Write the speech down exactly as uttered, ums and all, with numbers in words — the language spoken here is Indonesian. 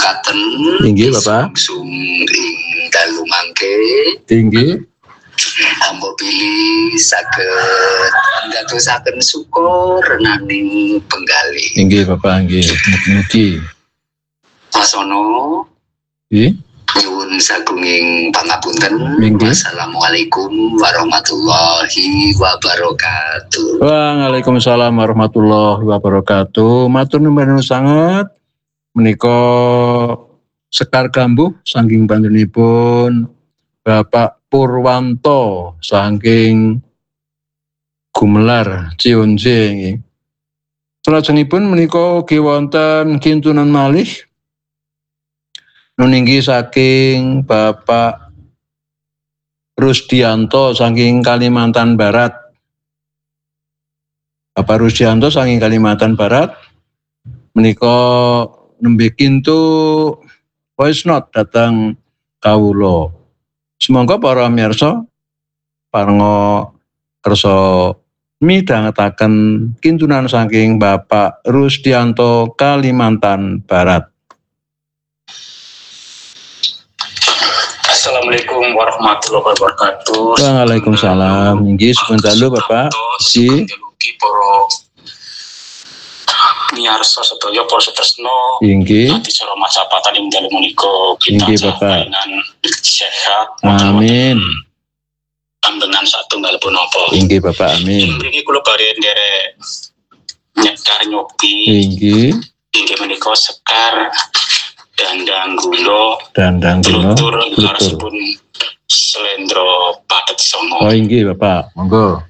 mekaten inggih Bapak sum ing dalu mangke inggih ambo pilih saged ndadosaken syukur renaning penggali inggih Bapak inggih mugi-mugi pasono nggih nyuwun sagunging pangapunten. Inggih. Wassalamualaikum warahmatullahi wabarakatuh. Waalaikumsalam warahmatullahi wabarakatuh. Matur nuwun sanget menika Sekar Gambuh saking panjenenganipun Bapak Purwanto saking Gumelar Cionje nggih. Salajengipun menika ugi wonten kintunan malih nuninggi saking Bapak Rusdianto saking Kalimantan Barat. Bapak Rusdianto saking Kalimantan Barat menika nembe kintu voice note datang kawula. Semoga para mirsa parenga kersa midhangetaken kintunan saking Bapak Rusdianto Kalimantan Barat. Assalamualaikum warahmatullahi wabarakatuh. Waalaikumsalam. Inggih sepunten dalu Bapak. Inggih. Para miyarsa sedaya para setresno. Inggih. Ati cara macapatan ing dalem menika Inggih Bapak. Sehat. Amin. Ambenan satunggal punapa. Inggih Bapak amin. Mriki kula badhe nderek nyekar nyopi. Inggih. Inggih menika Sekar Dandang Gula, Dandang Gula, Klutur, Slendro Padet Songo. Oh inggih Bapak, monggo.